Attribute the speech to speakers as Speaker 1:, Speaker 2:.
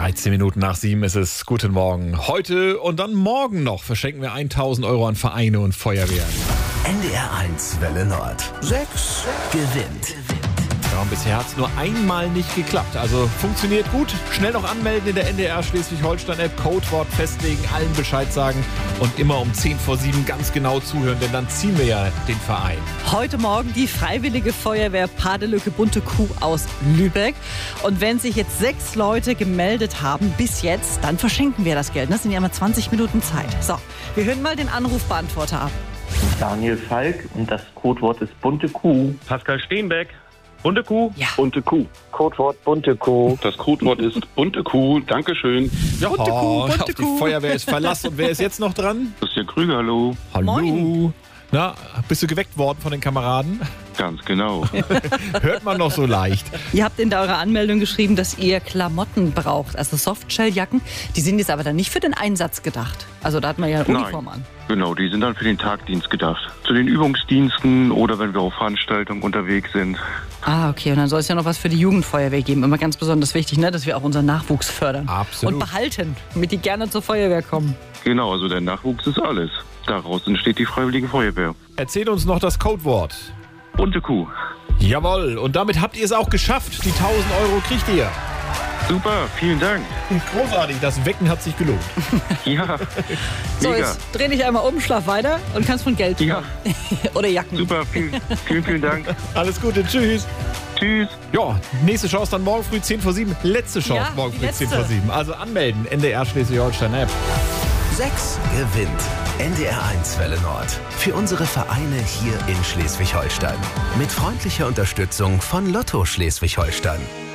Speaker 1: 13 Minuten nach 7 ist es. Guten Morgen. Heute und dann morgen noch verschenken wir 1.000 Euro an Vereine und Feuerwehren.
Speaker 2: NDR 1 Welle Nord. 6 gewinnt.
Speaker 1: Ja, und bisher hat es nur einmal nicht geklappt. Also funktioniert gut. Schnell noch anmelden in der NDR Schleswig-Holstein-App, Codewort festlegen, allen Bescheid sagen und immer um 10 vor 7 ganz genau zuhören, denn dann ziehen wir ja den Verein.
Speaker 3: Heute Morgen die Freiwillige Feuerwehr Padelücke Bunte Kuh aus Lübeck. Und wenn sich jetzt 6 Leute gemeldet haben bis jetzt, dann verschenken wir das Geld. Das sind ja mal 20 Minuten Zeit. So, wir hören mal den Anrufbeantworter ab.
Speaker 4: Daniel Falk und das Codewort ist bunte Kuh.
Speaker 5: Pascal Steenbeck. Bunte Kuh?
Speaker 3: Ja.
Speaker 5: Bunte Kuh.
Speaker 4: Codewort bunte Kuh.
Speaker 5: Das Codewort ist bunte Kuh. Dankeschön.
Speaker 1: Ja,
Speaker 3: Bunte Kuh, bunte
Speaker 1: auf
Speaker 3: Kuh.
Speaker 1: die Feuerwehr ist Verlass. Und wer ist jetzt noch dran?
Speaker 5: Das ist der Krüger, hallo.
Speaker 1: Hallo.
Speaker 3: Moin.
Speaker 1: Na, bist du geweckt worden von den Kameraden?
Speaker 5: Ganz genau.
Speaker 1: Hört man noch so leicht.
Speaker 3: Ihr habt in eurer Anmeldung geschrieben, dass ihr Klamotten braucht, also Softshelljacken. Die sind jetzt aber dann nicht für den Einsatz gedacht. Also da hat man ja eine Uniform an.
Speaker 5: Genau, die sind dann für den Tagdienst gedacht. Zu den Übungsdiensten oder wenn wir auf Veranstaltungen unterwegs sind.
Speaker 3: Ah, okay. Und dann soll es ja noch was für die Jugendfeuerwehr geben. Immer ganz besonders wichtig, ne? Dass wir auch unseren Nachwuchs fördern.
Speaker 1: Absolut.
Speaker 3: Und behalten, damit die gerne zur Feuerwehr kommen.
Speaker 5: Genau, also der Nachwuchs ist alles. Daraus entsteht die Freiwillige Feuerwehr.
Speaker 1: Erzähl uns noch das Codewort.
Speaker 5: Bunte Kuh.
Speaker 1: Jawohl, und damit habt ihr es auch geschafft. Die 1.000 Euro kriegt ihr.
Speaker 5: Super, vielen Dank.
Speaker 1: Großartig, das Wecken hat sich gelohnt.
Speaker 5: Ja,
Speaker 3: So,
Speaker 5: mega.
Speaker 3: jetzt dreh dich einmal um, schlaf weiter und kannst von Geld
Speaker 5: Ja.
Speaker 3: oder Jacken.
Speaker 5: Super, vielen Dank.
Speaker 1: Alles Gute, tschüss.
Speaker 5: Tschüss.
Speaker 1: Ja, nächste Chance dann morgen früh 10 vor 7. Letzte Chance
Speaker 3: Ja,
Speaker 1: morgen
Speaker 3: die
Speaker 1: früh 10
Speaker 3: letzte.
Speaker 1: vor 7. Also anmelden, NDR Schleswig-Holstein-App.
Speaker 2: 6 gewinnt. NDR 1 Welle Nord. Für unsere Vereine hier in Schleswig-Holstein. Mit freundlicher Unterstützung von Lotto Schleswig-Holstein.